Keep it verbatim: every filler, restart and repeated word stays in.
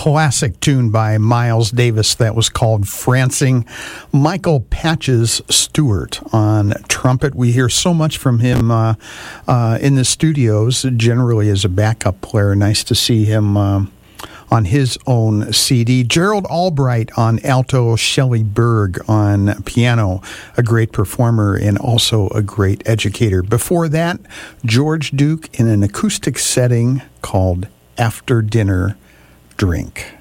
classic tune by Miles Davis that was called Francing. Michael Patches Stewart on trumpet. We hear so much from him uh, uh, in the studios, generally as a backup player. Nice to see him uh, on his own C D. Gerald Albright on alto, Shelley Berg on piano, a great performer and also a great educator. Before that, George Duke in an acoustic setting called After Dinner Drink.